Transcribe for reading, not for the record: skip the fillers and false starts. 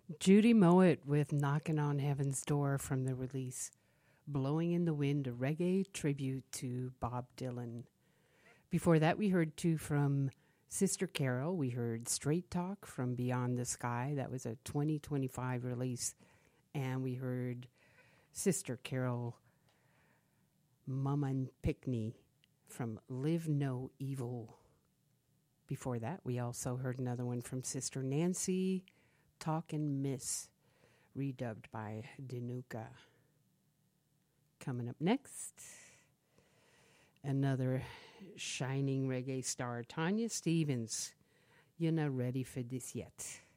Judy Mowat with Knocking on Heaven's Door from the release Blowing in the Wind, a reggae tribute to Bob Dylan. Before that, we heard two from Sister Carol. We heard Straight Talk from Beyond the Sky. That was a 2025 release. And we heard Sister Carol Mumman Pickney from Live No Evil. Before that, we also heard another one from Sister Nancy, Talkin' Miss, redubbed by Danuka. Coming up next, another shining reggae star, Tanya Stevens. You're not ready for this yet.